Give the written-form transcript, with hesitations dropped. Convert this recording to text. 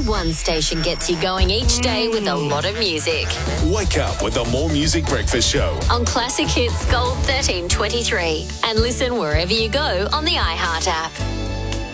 one station gets you going each day with a lot of music. Wake up with the More Music Breakfast Show On Classic Hits Gold 1323. And listen wherever you go on the iHeart app.